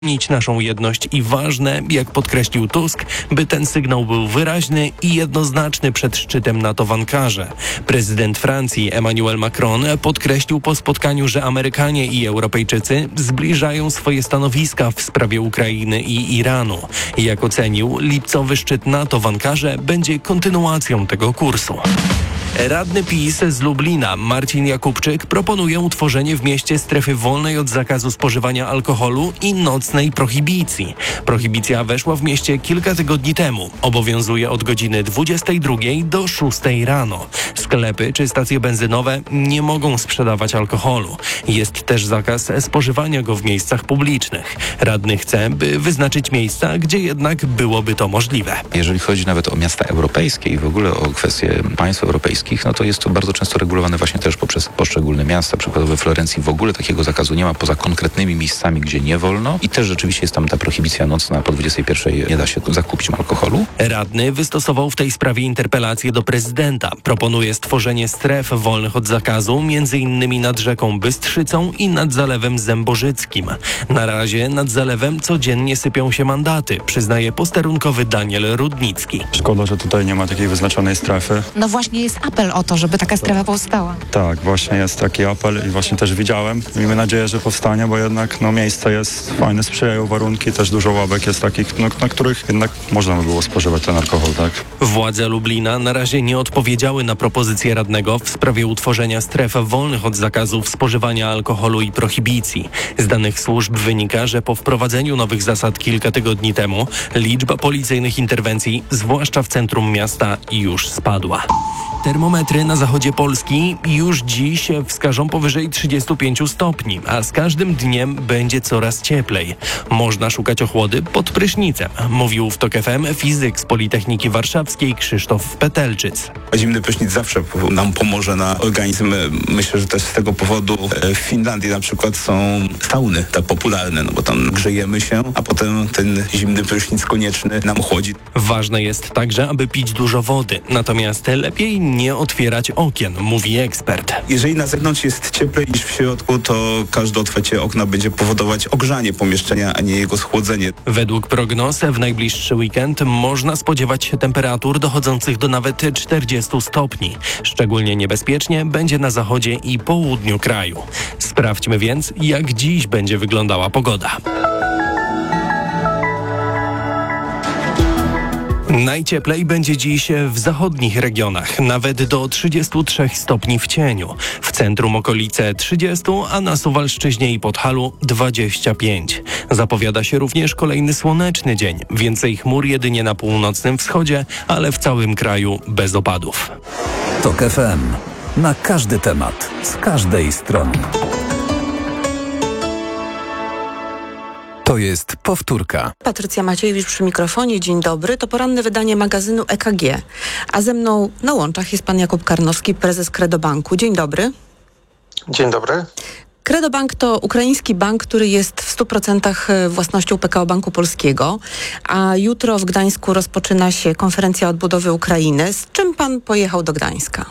naszą jedność i ważne, jak podkreślił Tusk, by ten sygnał był wyraźny i jednoznaczny przed szczytem NATO w Ankarze. Prezydent Francji Emmanuel Macron podkreślił po spotkaniu, że Amerykanie i Europejczycy zbliżają swoje stanowiska w sprawie Ukrainy i Iranu. Jak ocenił, lipcowy szczyt NATO w Ankarze będzie kontynuacją tego kursu. Radny PiS z Lublina Marcin Jakubczyk proponuje utworzenie w mieście strefy wolnej od zakazu spożywania alkoholu i nocnej prohibicji. Prohibicja weszła w mieście kilka tygodni temu. Obowiązuje od godziny 22 do 6 rano. Sklepy czy stacje benzynowe nie mogą sprzedawać alkoholu. Jest też zakaz spożywania go w miejscach publicznych. Radny chce, by wyznaczyć miejsca, gdzie jednak byłoby to możliwe. Jeżeli chodzi nawet o miasta europejskie i w ogóle o kwestie państw europejskich, no to jest to bardzo często regulowane właśnie też poprzez poszczególne miasta. Przykładowo we Florencji w ogóle takiego zakazu nie ma, poza konkretnymi miejscami, gdzie nie wolno. I też rzeczywiście jest tam ta prohibicja nocna, po 21 nie da się zakupić alkoholu. Radny wystosował w tej sprawie interpelację do prezydenta. Proponuje stworzenie stref wolnych od zakazu, m.in. nad rzeką Bystrzycą i nad Zalewem Zębożyckim. Na razie nad zalewem codziennie sypią się mandaty, przyznaje posterunkowy Daniel Rudnicki. Szkoda, że tutaj nie ma takiej wyznaczonej strefy. No właśnie jest apel o to, żeby taka strefa powstała. Tak, właśnie jest taki apel i właśnie też widziałem. Miejmy nadzieję, że powstanie, bo jednak miejsce jest fajne, sprzyjają warunki, też dużo ławek jest takich, na których jednak można by było spożywać ten alkohol, tak? Władze Lublina na razie nie odpowiedziały na propozycję radnego w sprawie utworzenia stref wolnych od zakazów spożywania alkoholu i prohibicji. Z danych służb wynika, że po wprowadzeniu nowych zasad kilka tygodni temu liczba policyjnych interwencji, zwłaszcza w centrum miasta, już spadła. Termometry na zachodzie Polski już dziś wskażą powyżej 35 stopni, a z każdym dniem będzie coraz cieplej. Można szukać ochłody pod prysznicem, mówił w TOK FM fizyk z Politechniki Warszawskiej Krzysztof Petelczyc. Zimny prysznic zawsze nam pomoże na organizm. Myślę, że też z tego powodu w Finlandii na przykład są sauny tak popularne, bo tam grzejemy się, a potem ten zimny prysznic konieczny nam chłodzi. Ważne jest także, aby pić dużo wody, natomiast lepiej nie otwierać okien, mówi ekspert. Jeżeli na zewnątrz jest cieplej niż w środku, to każde otwarcie okna będzie powodować ogrzanie pomieszczenia, a nie jego schłodzenie. Według prognoz w najbliższy weekend można spodziewać się temperatur dochodzących do nawet 40 stopni. Szczególnie niebezpiecznie będzie na zachodzie i południu kraju. Sprawdźmy więc, jak dziś będzie wyglądała pogoda. Najcieplej będzie dziś w zachodnich regionach, nawet do 33 stopni w cieniu. W centrum okolice 30, a na Suwalszczyźnie i Podhalu 25. Zapowiada się również kolejny słoneczny dzień. Więcej chmur jedynie na północnym wschodzie, ale w całym kraju bez opadów. TOK FM. Na każdy temat, z każdej strony. To jest powtórka. Patrycja Maciejewicz przy mikrofonie. Dzień dobry. To poranne wydanie magazynu EKG. A ze mną na łączach jest pan Jakub Karnowski, prezes Credobanku. Dzień dobry. Dzień dobry. Credobank to ukraiński bank, który jest w 100% własnością PKO Banku Polskiego, a jutro w Gdańsku rozpoczyna się konferencja odbudowy Ukrainy. Z czym pan pojechał do Gdańska?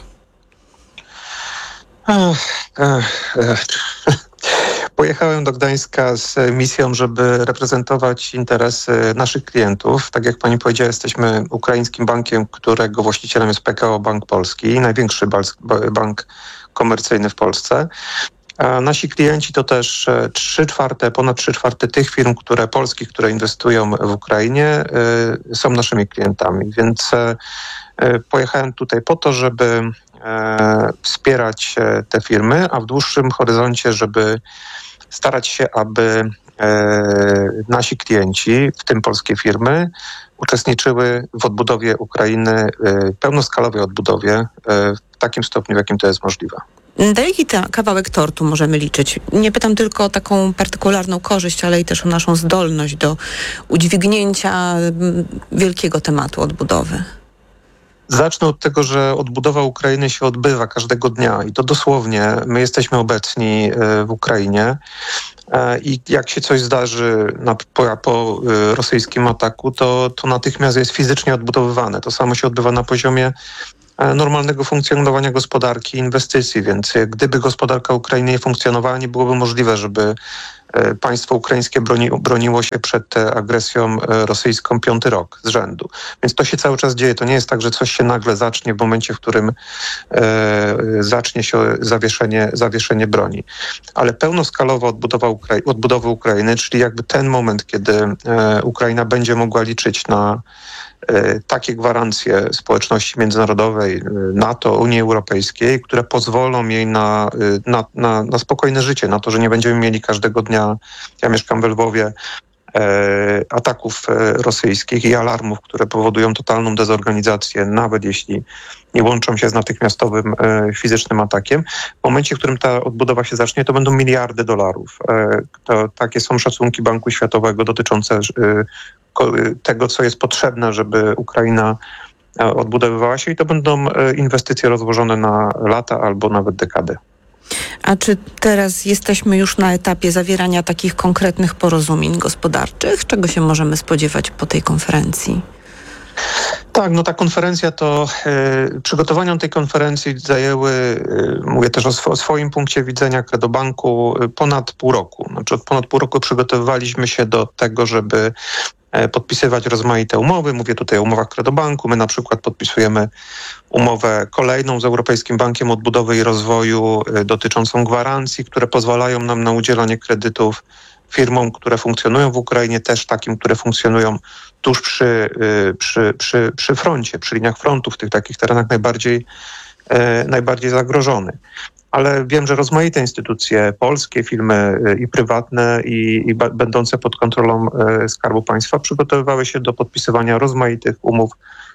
Pojechałem do Gdańska z misją, żeby reprezentować interesy naszych klientów. Tak jak pani powiedziała, jesteśmy ukraińskim bankiem, którego właścicielem jest PKO Bank Polski, największy bank komercyjny w Polsce. A nasi klienci to też ponad 3/4 tych firm, polskich, które inwestują w Ukrainie, są naszymi klientami. Więc pojechałem tutaj po to, żeby wspierać te firmy, a w dłuższym horyzoncie, żeby starać się, aby nasi klienci, w tym polskie firmy, uczestniczyły w odbudowie Ukrainy, pełnoskalowej odbudowie w takim stopniu, w jakim to jest możliwe. Na jaki kawałek tortu możemy liczyć? Nie pytam tylko o taką partykularną korzyść, ale i też o naszą zdolność do udźwignięcia wielkiego tematu odbudowy. Zacznę od tego, że odbudowa Ukrainy się odbywa każdego dnia i to dosłownie. My jesteśmy obecni w Ukrainie i jak się coś zdarzy po rosyjskim ataku, to natychmiast jest fizycznie odbudowywane. To samo się odbywa na poziomie normalnego funkcjonowania gospodarki, inwestycji, więc gdyby gospodarka Ukrainy nie funkcjonowała, nie byłoby możliwe, żeby państwo ukraińskie broniło się przed agresją rosyjską 5. rok z rzędu. Więc to się cały czas dzieje. To nie jest tak, że coś się nagle zacznie w momencie, w którym zacznie się zawieszenie broni. Ale pełnoskalowa odbudowa Ukrainy, czyli jakby ten moment, kiedy Ukraina będzie mogła liczyć na takie gwarancje społeczności międzynarodowej, NATO, Unii Europejskiej, które pozwolą jej na spokojne życie, na to, że nie będziemy mieli każdego dnia, ja mieszkam we Lwowie, ataków rosyjskich i alarmów, które powodują totalną dezorganizację, nawet jeśli nie łączą się z natychmiastowym fizycznym atakiem. W momencie, w którym ta odbudowa się zacznie, to będą miliardy dolarów. Takie są szacunki Banku Światowego dotyczące tego, co jest potrzebne, żeby Ukraina odbudowywała się, i to będą inwestycje rozłożone na lata albo nawet dekady. A czy teraz jesteśmy już na etapie zawierania takich konkretnych porozumień gospodarczych? Czego się możemy spodziewać po tej konferencji? Tak, ta konferencja to przygotowania tej konferencji zajęły, mówię też o swoim punkcie widzenia, Credobanku, ponad pół roku. Znaczy od ponad pół roku przygotowywaliśmy się do tego, żeby podpisywać rozmaite umowy. Mówię tutaj o umowach Credobanku. My na przykład podpisujemy umowę kolejną z Europejskim Bankiem Odbudowy i Rozwoju dotyczącą gwarancji, które pozwalają nam na udzielanie kredytów firmom, które funkcjonują w Ukrainie, też takim, które funkcjonują tuż przy froncie, przy liniach frontu, w tych takich terenach najbardziej zagrożonych. Ale wiem, że rozmaite instytucje polskie, firmy i prywatne i będące pod kontrolą Skarbu Państwa przygotowywały się do podpisywania rozmaitych umów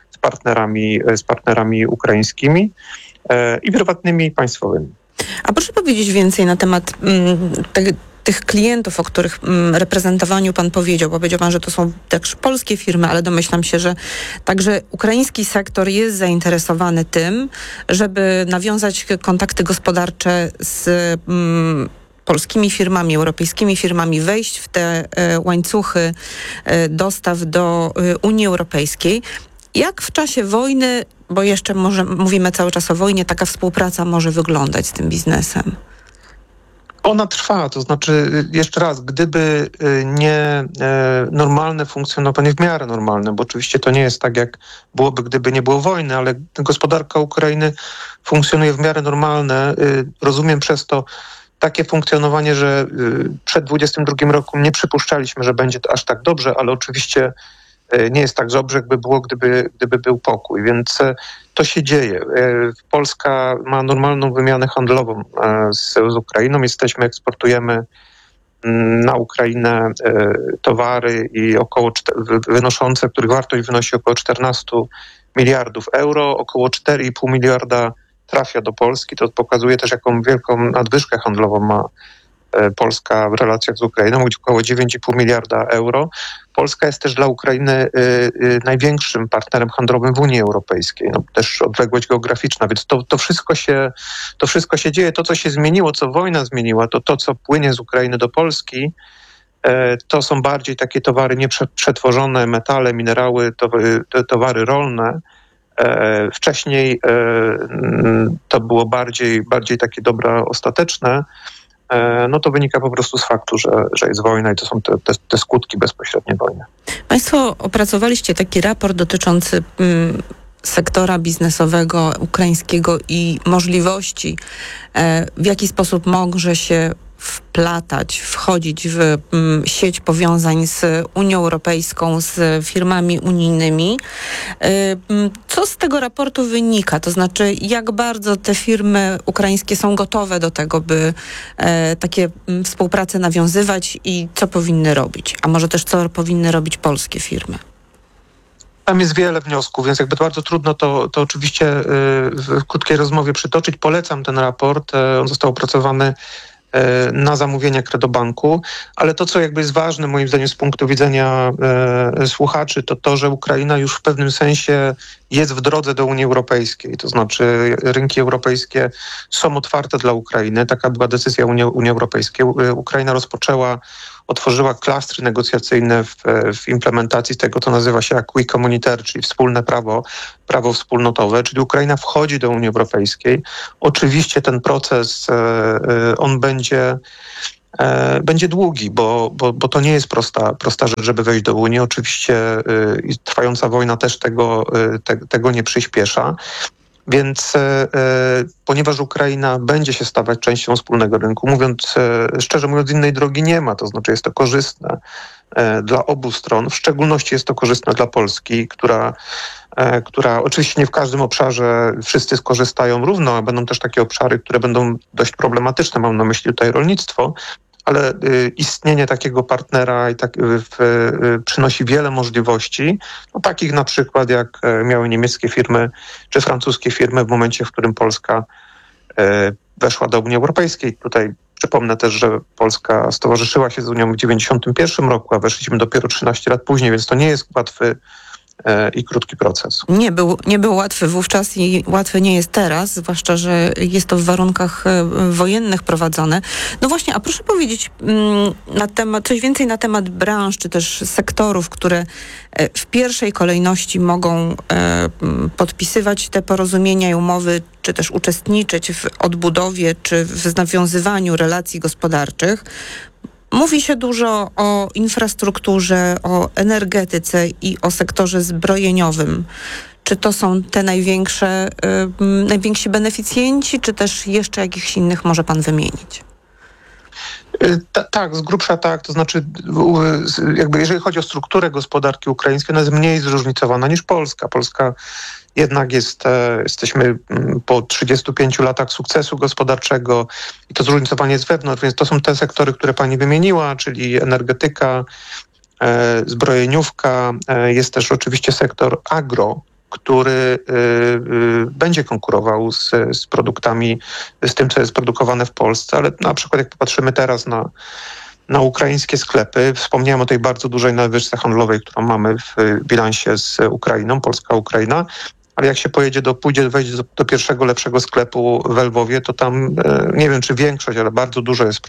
z partnerami ukraińskimi i prywatnymi, i państwowymi. A proszę powiedzieć więcej na temat tych klientów, o których reprezentowaniu pan powiedział. Powiedział pan, że to są też polskie firmy, ale domyślam się, że także ukraiński sektor jest zainteresowany tym, żeby nawiązać kontakty gospodarcze z polskimi firmami, europejskimi firmami, wejść w te łańcuchy dostaw do Unii Europejskiej. Jak w czasie wojny, bo jeszcze mówimy cały czas o wojnie, taka współpraca może wyglądać z tym biznesem? Ona trwa, to znaczy, jeszcze raz, gdyby nie normalne funkcjonowanie, w miarę normalne, bo oczywiście to nie jest tak, jak byłoby, gdyby nie było wojny, ale gospodarka Ukrainy funkcjonuje w miarę normalne. Rozumiem przez to takie funkcjonowanie, że przed 2022 rokiem nie przypuszczaliśmy, że będzie to aż tak dobrze, ale oczywiście nie jest tak dobrze, jakby było, gdyby był pokój, więc to się dzieje. Polska ma normalną wymianę handlową z Ukrainą. Eksportujemy na Ukrainę towary i wynoszące, których wartość wynosi około 14 miliardów euro, około 4,5 miliarda trafia do Polski. To pokazuje też, jaką wielką nadwyżkę handlową ma Polska w relacjach z Ukrainą, około 9,5 miliarda euro. Polska jest też dla Ukrainy największym partnerem handlowym w Unii Europejskiej. Też odległość geograficzna, więc to wszystko się dzieje. To, co się zmieniło, co wojna zmieniła, to co płynie z Ukrainy do Polski, to są bardziej takie towary nieprzetworzone, metale, minerały, towary rolne. Wcześniej to było bardziej takie dobra ostateczne. To wynika po prostu z faktu, że jest wojna i to są te skutki bezpośrednie wojny. Państwo opracowaliście taki raport dotyczący sektora biznesowego ukraińskiego i możliwości, w jaki sposób może się wchodzić w sieć powiązań z Unią Europejską, z firmami unijnymi. Co z tego raportu wynika? To znaczy, jak bardzo te firmy ukraińskie są gotowe do tego, by takie współprace nawiązywać i co powinny robić? A może też co powinny robić polskie firmy? Tam jest wiele wniosków, więc jakby bardzo trudno to oczywiście w krótkiej rozmowie przytoczyć. Polecam ten raport. On został opracowany na zamówienie Credobanku, ale to, co jakby jest ważne moim zdaniem z punktu widzenia słuchaczy, to, że Ukraina już w pewnym sensie jest w drodze do Unii Europejskiej. To znaczy rynki europejskie są otwarte dla Ukrainy. Taka była decyzja Unii Europejskiej. Ukraina otworzyła klastry negocjacyjne w implementacji tego, co nazywa się acquis communautaire, czyli wspólne prawo wspólnotowe, czyli Ukraina wchodzi do Unii Europejskiej. Oczywiście ten proces, on będzie będzie długi, bo to nie jest prosta rzecz, żeby wejść do Unii. Oczywiście trwająca wojna też tego nie przyspiesza. Więc ponieważ Ukraina będzie się stawać częścią wspólnego rynku, szczerze mówiąc, innej drogi nie ma. To znaczy jest to korzystne dla obu stron. W szczególności jest to korzystne dla Polski, która oczywiście nie w każdym obszarze wszyscy skorzystają równo, a będą też takie obszary, które będą dość problematyczne. Mam na myśli tutaj rolnictwo. Ale istnienie takiego partnera przynosi wiele możliwości, takich na przykład jak miały niemieckie firmy czy francuskie firmy w momencie, w którym Polska weszła do Unii Europejskiej. Tutaj przypomnę też, że Polska stowarzyszyła się z Unią w 1991 roku, a weszliśmy dopiero 13 lat później, więc to nie jest łatwy i krótki proces. Nie był łatwy wówczas i łatwy nie jest teraz, zwłaszcza, że jest to w warunkach wojennych prowadzone. No właśnie, a proszę powiedzieć coś więcej na temat branż, czy też sektorów, które w pierwszej kolejności mogą podpisywać te porozumienia i umowy, czy też uczestniczyć w odbudowie, czy w nawiązywaniu relacji gospodarczych. Mówi się dużo o infrastrukturze, o energetyce i o sektorze zbrojeniowym. Czy to są te najwięksi beneficjenci, czy też jeszcze jakichś innych może pan wymienić? Tak, z grubsza tak. To znaczy, jeżeli chodzi o strukturę gospodarki ukraińskiej, ona jest mniej zróżnicowana niż Polska. Polska jednak jesteśmy po 35 latach sukcesu gospodarczego i to zróżnicowanie jest wewnątrz, więc to są te sektory, które pani wymieniła, czyli energetyka, zbrojeniówka. Jest też oczywiście sektor agro, który będzie konkurował z produktami, z tym, co jest produkowane w Polsce, ale na przykład jak popatrzymy teraz na ukraińskie sklepy, wspomniałem o tej bardzo dużej nadwyżce handlowej, którą mamy w bilansie z Ukrainą, Polska-Ukraina, ale jak się wejdzie do pierwszego lepszego sklepu w Lwowie, to tam nie wiem, czy większość, ale bardzo dużo jest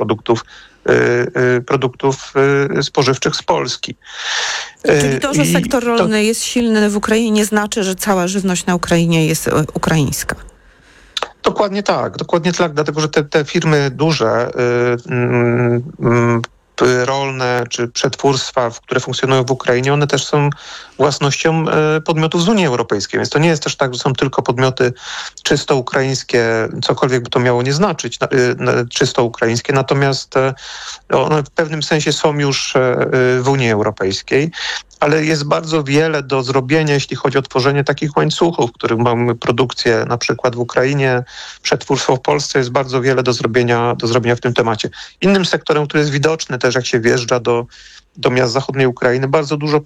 produktów spożywczych z Polski. Czyli to, że sektor rolny jest silny w Ukrainie, nie znaczy, że cała żywność na Ukrainie jest ukraińska. Dokładnie tak, dlatego że te firmy duże, rolne czy przetwórstwa, które funkcjonują w Ukrainie, one też są własnością podmiotów z Unii Europejskiej, więc to nie jest też tak, że są tylko podmioty czysto ukraińskie, cokolwiek by to miało nie znaczyć, czysto ukraińskie, natomiast one w pewnym sensie są już w Unii Europejskiej, ale jest bardzo wiele do zrobienia, jeśli chodzi o tworzenie takich łańcuchów, w których mamy produkcję na przykład w Ukrainie, przetwórstwo w Polsce, jest bardzo wiele do zrobienia w tym temacie. Innym sektorem, który jest widoczny też, jak się wjeżdża do miast zachodniej Ukrainy, bardzo dużo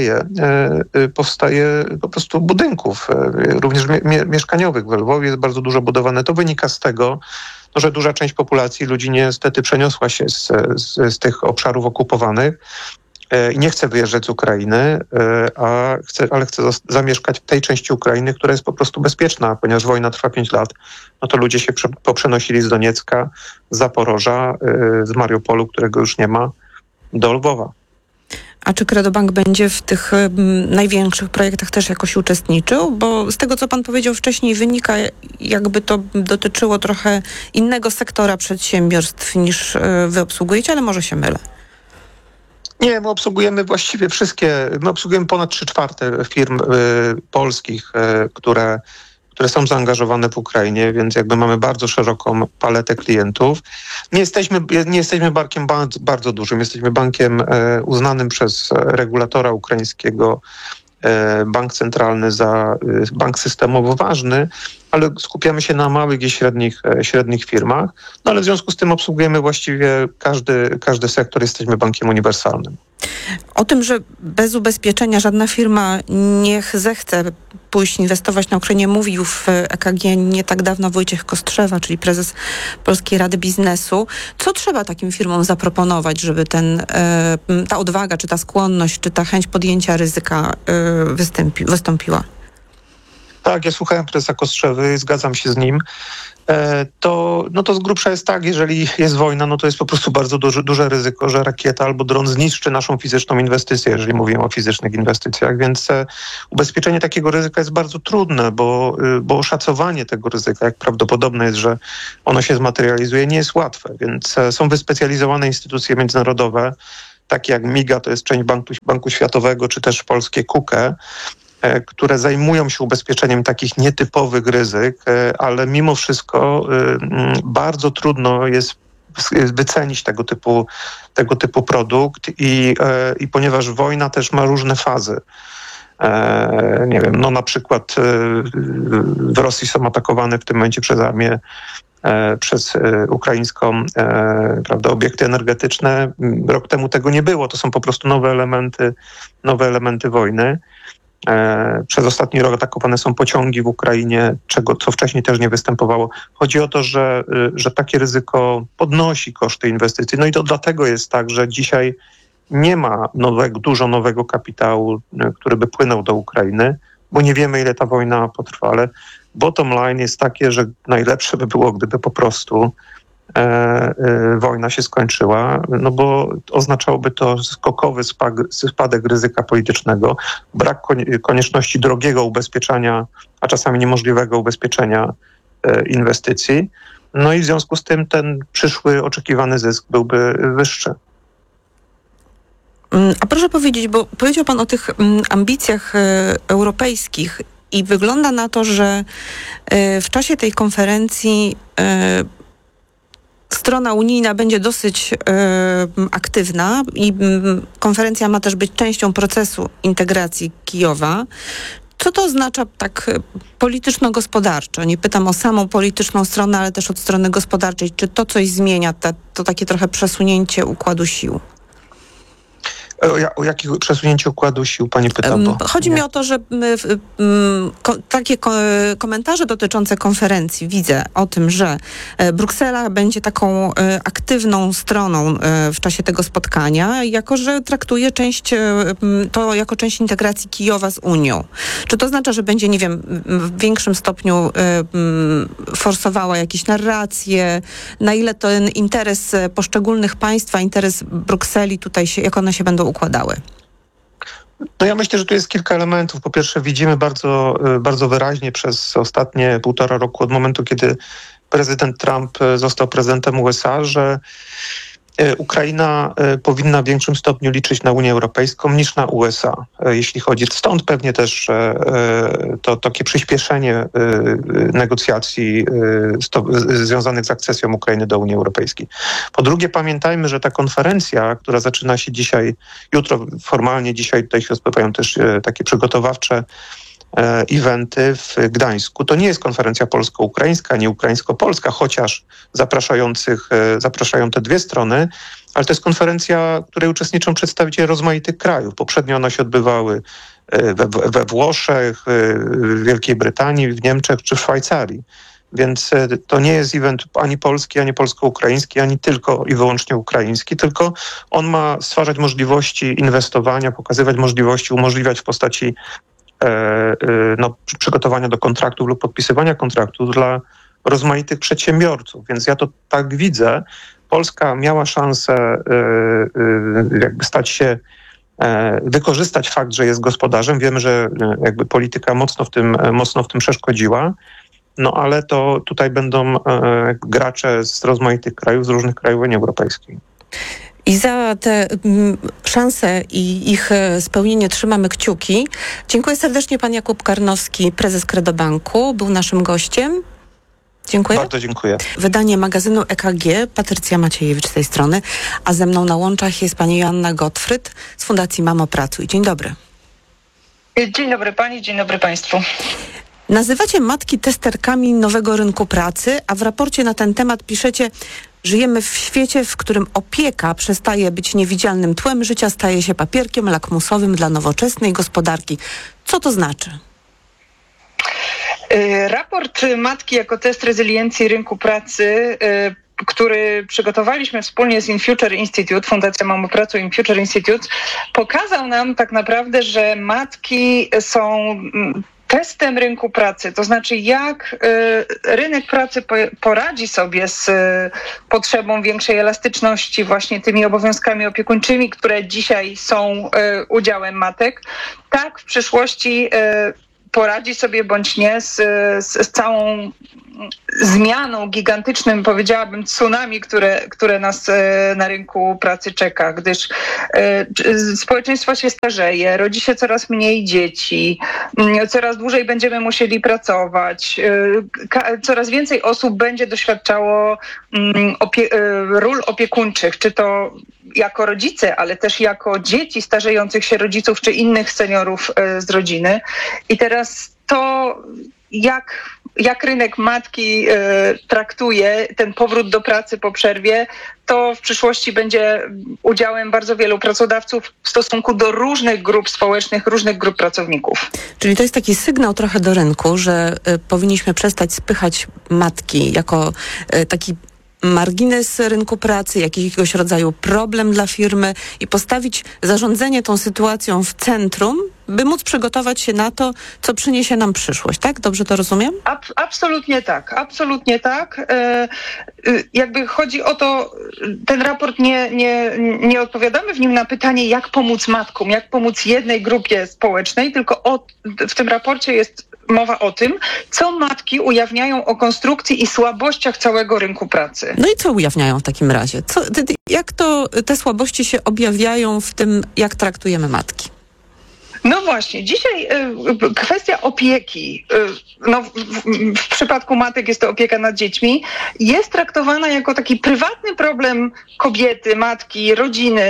powstaje po prostu budynków, również mieszkaniowych. W Lwowie jest bardzo dużo budowane. To wynika z tego, że duża część populacji, ludzi niestety przeniosła się z tych obszarów okupowanych i nie chce wyjeżdżać z Ukrainy, ale chce zamieszkać w tej części Ukrainy, która jest po prostu bezpieczna, ponieważ wojna trwa 5 lat, no to ludzie się poprzenosili z Doniecka, z Zaporoża, z Mariupolu, którego już nie ma, do Lwowa. A czy Credobank będzie w tych największych projektach też jakoś uczestniczył? Bo z tego, co pan powiedział wcześniej, wynika, jakby to dotyczyło trochę innego sektora przedsiębiorstw niż wy obsługujecie, ale może się mylę. Nie, my obsługujemy właściwie my obsługujemy ponad 3/4 firm polskich, które są zaangażowane w Ukrainie, więc jakby mamy bardzo szeroką paletę klientów. Nie jesteśmy bankiem bardzo dużym, jesteśmy bankiem uznanym przez regulatora ukraińskiego, bank centralny za bank systemowo ważny, ale skupiamy się na małych i średnich firmach, no ale w związku z tym obsługujemy właściwie każdy sektor, jesteśmy bankiem uniwersalnym. O tym, że bez ubezpieczenia żadna firma nie zechce pójść inwestować na Ukrainie, mówił w EKG nie tak dawno Wojciech Kostrzewa, czyli prezes Polskiej Rady Biznesu. Co trzeba takim firmom zaproponować, żeby ta odwaga, czy ta skłonność, czy ta chęć podjęcia ryzyka wystąpiła? Tak, ja słuchałem prezesa Kostrzewy, zgadzam się z nim. To z grubsza jest tak, jeżeli jest wojna, no to jest po prostu bardzo duże ryzyko, że rakieta albo dron zniszczy naszą fizyczną inwestycję, jeżeli mówimy o fizycznych inwestycjach, więc ubezpieczenie takiego ryzyka jest bardzo trudne, bo oszacowanie tego ryzyka, jak prawdopodobne jest, że ono się zmaterializuje, nie jest łatwe, więc są wyspecjalizowane instytucje międzynarodowe, takie jak MIGA, to jest część Banku Światowego, czy też polskie KUKE, które zajmują się ubezpieczeniem takich nietypowych ryzyk, ale mimo wszystko bardzo trudno jest wycenić tego typu produkt i ponieważ wojna też ma różne fazy. Nie wiem, no na przykład w Rosji są atakowane w tym momencie przez armię, przez ukraińską, prawda, obiekty energetyczne. Rok temu tego nie było. To są po prostu nowe elementy wojny. Przez ostatni rok atakowane są pociągi w Ukrainie, co wcześniej też nie występowało. Chodzi o to, że takie ryzyko podnosi koszty inwestycji. No i to dlatego jest tak, że dzisiaj nie ma dużo nowego kapitału, który by płynął do Ukrainy, bo nie wiemy, ile ta wojna potrwa, ale bottom line jest takie, że najlepsze by było, gdyby po prostu wojna się skończyła, no bo oznaczałoby to skokowy spadek ryzyka politycznego, brak konieczności drogiego ubezpieczenia, a czasami niemożliwego ubezpieczenia inwestycji. No i w związku z tym ten przyszły oczekiwany zysk byłby wyższy. A proszę powiedzieć, bo powiedział pan o tych ambicjach europejskich i wygląda na to, że w czasie tej konferencji strona unijna będzie dosyć aktywna i konferencja ma też być częścią procesu integracji Kijowa. Co to oznacza tak polityczno-gospodarczo? Nie pytam o samą polityczną stronę, ale też od strony gospodarczej. Czy to coś zmienia, to takie trochę przesunięcie układu sił? O jakie przesunięcie układu sił pani pyta? Chodzi mi o to, że takie komentarze dotyczące konferencji widzę o tym, że Bruksela będzie taką aktywną stroną w czasie tego spotkania, jako że traktuje to jako część integracji Kijowa z Unią. Czy to oznacza, że będzie, nie wiem, w większym stopniu forsowała jakieś narracje, na ile ten interes poszczególnych państw, a interes Brukseli tutaj jak one się będą układały? No ja myślę, że tu jest kilka elementów. Po pierwsze widzimy bardzo, bardzo wyraźnie przez ostatnie 1,5 roku od momentu, kiedy prezydent Trump został prezydentem USA, że Ukraina powinna w większym stopniu liczyć na Unię Europejską niż na USA, jeśli chodzi. Stąd pewnie też to takie przyspieszenie negocjacji związanych z akcesją Ukrainy do Unii Europejskiej. Po drugie, pamiętajmy, że ta konferencja, która zaczyna się jutro formalnie, dzisiaj tutaj się odbywają też takie przygotowawcze eventy w Gdańsku. To nie jest konferencja polsko-ukraińska, nie ukraińsko-polska, chociaż zapraszają te dwie strony, ale to jest konferencja, w której uczestniczą przedstawiciele rozmaitych krajów. Poprzednio one się odbywały we Włoszech, w Wielkiej Brytanii, w Niemczech czy w Szwajcarii. Więc to nie jest event ani polski, ani polsko-ukraiński, ani tylko i wyłącznie ukraiński, tylko on ma stwarzać możliwości inwestowania, pokazywać możliwości, umożliwiać w postaci przygotowania do kontraktów lub podpisywania kontraktów dla rozmaitych przedsiębiorców. Więc ja to tak widzę. Polska miała szansę jakby wykorzystać fakt, że jest gospodarzem. Wiemy, że jakby polityka mocno w tym przeszkodziła. No ale to tutaj będą gracze z rozmaitych krajów, z różnych krajów Unii Europejskiej. I za te szanse i ich spełnienie trzymamy kciuki. Dziękuję serdecznie. Pan Jakub Karnowski, prezes Credobanku, był naszym gościem. Dziękuję. Bardzo dziękuję. Wydanie magazynu EKG, Patrycja Maciejewicz z tej strony, a ze mną na łączach jest pani Joanna Gottfried z Fundacji Mamo Pracuj. Dzień dobry. Dzień dobry pani, dzień dobry państwu. Nazywacie matki testerkami nowego rynku pracy, a w raporcie na ten temat piszecie: żyjemy w świecie, w którym opieka przestaje być niewidzialnym tłem życia, staje się papierkiem lakmusowym dla nowoczesnej gospodarki. Co to znaczy? Raport Matki jako test rezyliencji rynku pracy, który przygotowaliśmy wspólnie z InFuture Institute, Fundacja Mamo Pracuj InFuture Institute, pokazał nam tak naprawdę, że matki są testem rynku pracy, to znaczy jak rynek pracy poradzi sobie z potrzebą większej elastyczności, właśnie tymi obowiązkami opiekuńczymi, które dzisiaj są udziałem matek, tak w przyszłości poradzi sobie bądź nie z całą zmianą gigantycznym, powiedziałabym, tsunami, które nas na rynku pracy czeka, gdyż społeczeństwo się starzeje, rodzi się coraz mniej dzieci, coraz dłużej będziemy musieli pracować, coraz więcej osób będzie doświadczało ról opiekuńczych, czy to jako rodzice, ale też jako dzieci starzejących się rodziców, czy innych seniorów z rodziny. I teraz to, jak rynek matki traktuje ten powrót do pracy po przerwie, to w przyszłości będzie udziałem bardzo wielu pracodawców w stosunku do różnych grup społecznych, różnych grup pracowników. Czyli to jest taki sygnał trochę do rynku, że powinniśmy przestać spychać matki jako taki margines rynku pracy, jakiegoś rodzaju problem dla firmy i postawić zarządzanie tą sytuacją w centrum, by móc przygotować się na to, co przyniesie nam przyszłość, tak? Dobrze to rozumiem? Absolutnie tak, absolutnie tak. Jakby chodzi o to, ten raport nie odpowiadamy w nim na pytanie, jak pomóc matkom, jak pomóc jednej grupie społecznej, tylko w tym raporcie jest mowa o tym, co matki ujawniają o konstrukcji i słabościach całego rynku pracy. No i co ujawniają w takim razie? Jak te słabości się objawiają w tym, jak traktujemy matki? No właśnie, dzisiaj kwestia opieki, w przypadku matek jest to opieka nad dziećmi, jest traktowana jako taki prywatny problem kobiety, matki, rodziny,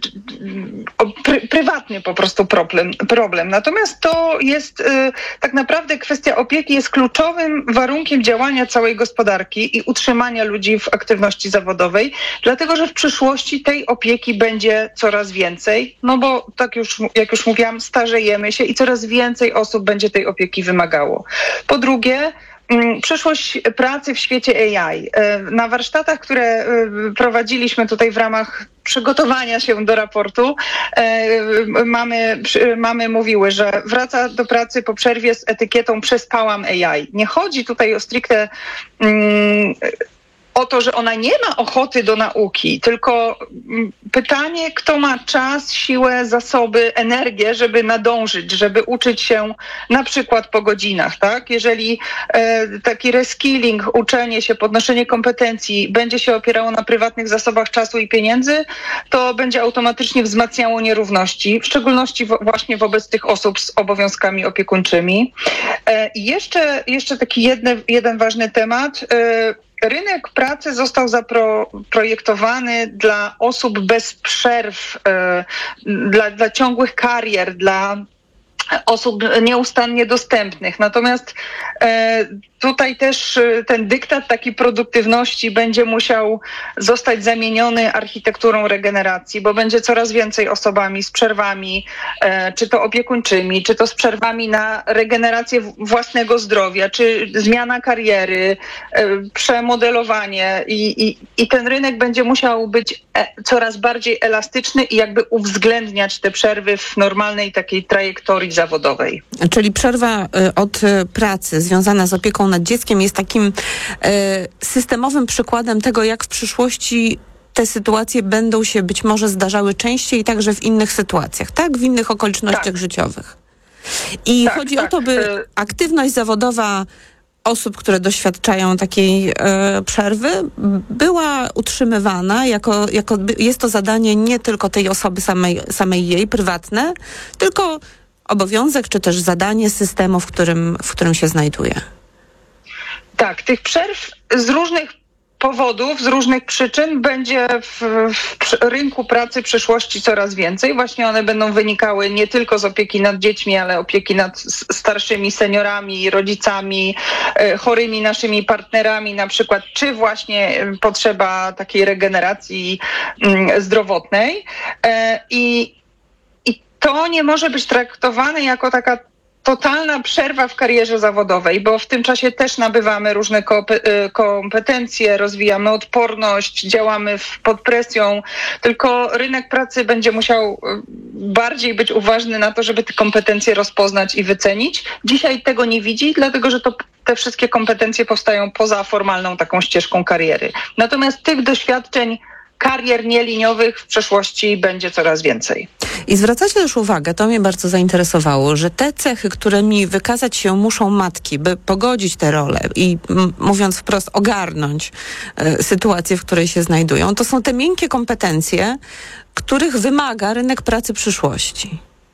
prywatny po prostu problem. Natomiast to jest tak naprawdę kwestia opieki jest kluczowym warunkiem działania całej gospodarki i utrzymania ludzi w aktywności zawodowej, dlatego że w przyszłości tej opieki będzie coraz więcej, no bo tak jak już mówiłam, starzejemy się i coraz więcej osób będzie tej opieki wymagało. Po drugie, przyszłość pracy w świecie AI. Na warsztatach, które prowadziliśmy tutaj w ramach przygotowania się do raportu, mamy mówiły, że wraca do pracy po przerwie z etykietą przespałam AI. Nie chodzi tutaj o stricte o to, że ona nie ma ochoty do nauki, tylko pytanie, kto ma czas, siłę, zasoby, energię, żeby nadążyć, żeby uczyć się na przykład po godzinach, tak? Jeżeli taki reskilling, uczenie się, podnoszenie kompetencji będzie się opierało na prywatnych zasobach czasu i pieniędzy, to będzie automatycznie wzmacniało nierówności, w szczególności właśnie wobec tych osób z obowiązkami opiekuńczymi. I jeszcze taki jeden ważny temat. Rynek pracy został zaprojektowany dla osób bez przerw, dla ciągłych karier, dla osób nieustannie dostępnych. Natomiast tutaj też ten dyktat takiej produktywności będzie musiał zostać zamieniony architekturą regeneracji, bo będzie coraz więcej osobami z przerwami, czy to opiekuńczymi, czy to z przerwami na regenerację własnego zdrowia, czy zmiana kariery, przemodelowanie i ten rynek będzie musiał być coraz bardziej elastyczny i jakby uwzględniać te przerwy w normalnej takiej trajektorii zawodowej. Czyli przerwa od pracy związana z opieką nad dzieckiem jest takim systemowym przykładem tego, jak w przyszłości te sytuacje będą się być może zdarzały częściej, także w innych sytuacjach, tak? W innych okolicznościach życiowych. I chodzi o to, by aktywność zawodowa osób, które doświadczają takiej przerwy, była utrzymywana jest to zadanie nie tylko tej osoby samej jej, prywatne, tylko obowiązek, czy też zadanie systemu, w którym się znajduje. Tak, tych przerw z różnych powodów, z różnych przyczyn będzie w rynku pracy przyszłości coraz więcej. Właśnie one będą wynikały nie tylko z opieki nad dziećmi, ale opieki nad starszymi seniorami, rodzicami, chorymi naszymi partnerami na przykład, czy właśnie potrzeba takiej regeneracji zdrowotnej. I to nie może być traktowane jako taka totalna przerwa w karierze zawodowej, bo w tym czasie też nabywamy różne kompetencje, rozwijamy odporność, działamy pod presją, tylko rynek pracy będzie musiał bardziej być uważny na to, żeby te kompetencje rozpoznać i wycenić. Dzisiaj tego nie widzi, dlatego że te wszystkie kompetencje powstają poza formalną taką ścieżką kariery. Natomiast tych doświadczeń karier nieliniowych w przeszłości będzie coraz więcej. I zwracacie też uwagę, to mnie bardzo zainteresowało, że te cechy, którymi wykazać się muszą matki, by pogodzić te role i mówiąc wprost ogarnąć sytuację, w której się znajdują, to są te miękkie kompetencje, których wymaga rynek pracy przyszłości.